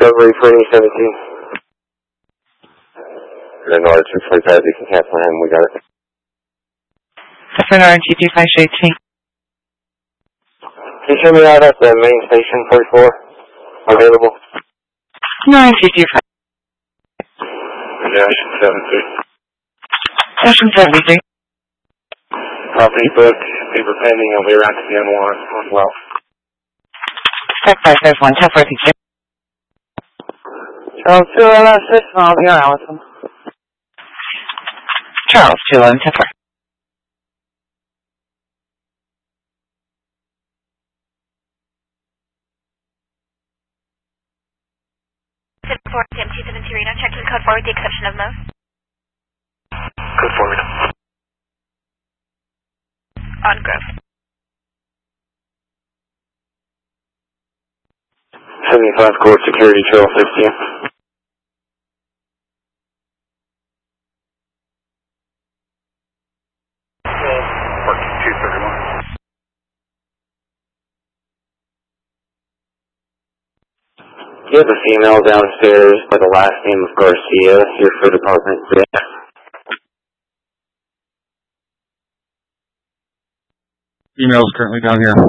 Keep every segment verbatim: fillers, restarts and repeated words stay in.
Discovery twenty seventeen. Renard two forty-five, you can cancel him, we got it. Renard G two five eighteen. Can you show me out at the main station forty-four? Available? nine G two five. Ocean seventy-three. Ocean seventy-three. Property book, paper pending, I'll be around to the M one on well. Check five five one, ten forty-two. Charles two eleven six, I'll be around with them. Charles two eleven ten four. four, M T seventy-two Reno, check in code four with the exception of most. Code four Reno. On Grove. seventy-five Court Security Trail fifteen. Park two thirty-one. You have a female downstairs by the last name of Garcia here for Department six. Female is currently down here.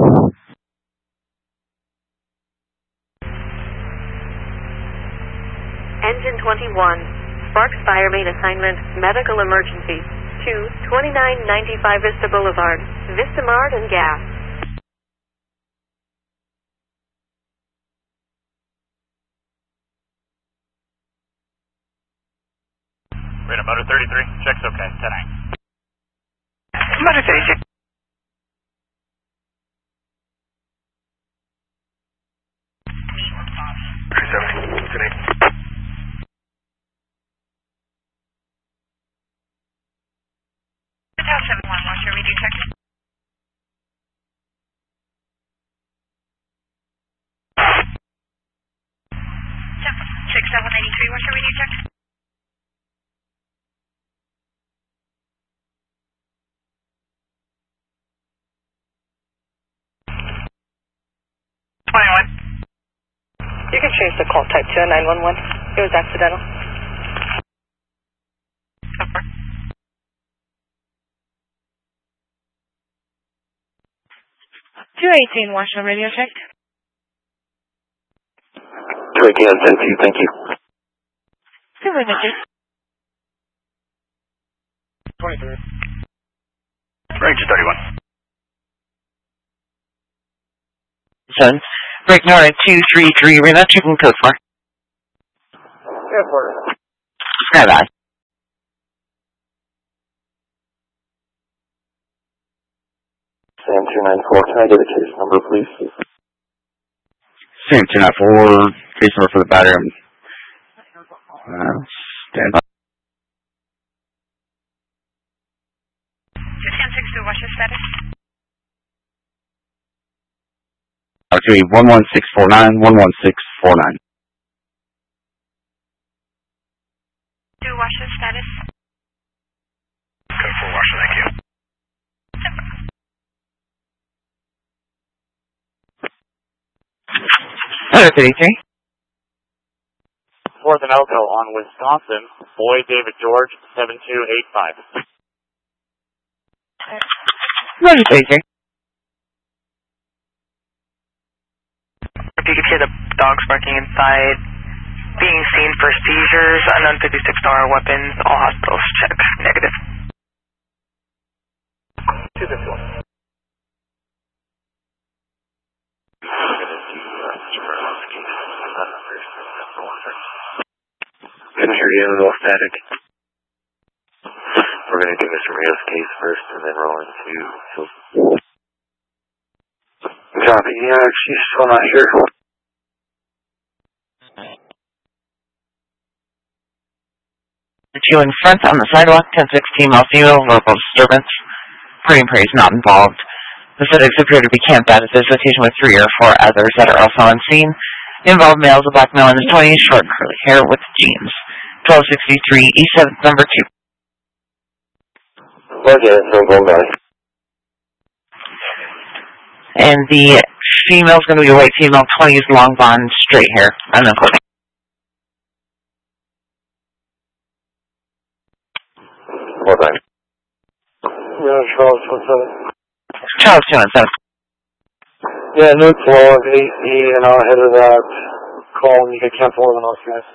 Engine twenty-one, Sparks Fire Main Assignment, Medical Emergency, to twenty-nine ninety-five Vista Boulevard, Vista Mart and Gas. Reno, motor thirty-three, check's okay, ten eight. Motor thirty-six. three seventy, ten eight. Hotel seven one, what's your radio check? six seven eighty-three, what's your radio check? twenty-one. You can change the call type to a nine one one. It was accidental. two eighteen, Washington radio check. two eighteen on ten two, thank you. Two images. twenty-three. Ranger thirty-one. Son. Break Nora two three three, Reno, checking code four. Code four. Bye bye. Sam two nine four, can I get a case number, please? Sam two nine four, case number for the battery. Uh, stand by. ten six two, what's your status? Okay, one one six four nine, one one six four nine. Two, what's your status? Code four, Washington, thank you. Motor thirty-three. Fourth and Elko on Wisconsin, Boyd David George, seven two eight five. Motor thirty-three. You can hear the dogs barking inside. Being seen for seizures, unknown fifty-six dollar weapons, all hospitals check negative. two fifty-one. Couldn't hear you, a little static. We're going to do Mister Rio's case first and then roll into Hills. Copy, yeah, she's still not here. Two in front on the sidewalk, ten sixteen, male female, verbal disturbance. Party and party is not involved. The subjects appear to be camped out at this location with three or four others that are also on scene. The involved male is a black male in his twenties, short curly hair with jeans. twelve sixty-three, E seventh, number two. Okay, so go back. And the female's going to be a white female, twenties, long blonde, straight hair. I'm not quoting. Four five. Yeah, Charles, what's up? Charles two one seven. Yeah, new flow of A C, and I'll head of that call and you can cancel all the notes, guys.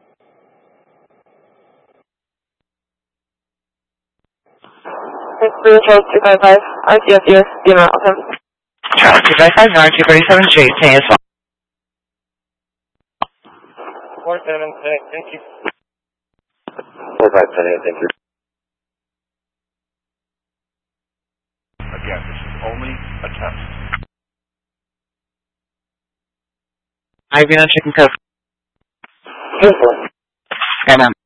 It's three Charles two five five, R T S U S, Beamer Alpha. Charles two five five, nine two thirty-seven, J, T S one. Four seven, thank you. Four five ten eight, thank you. Again, this is only a test. I've been on chicken coke. Simple. Skybound.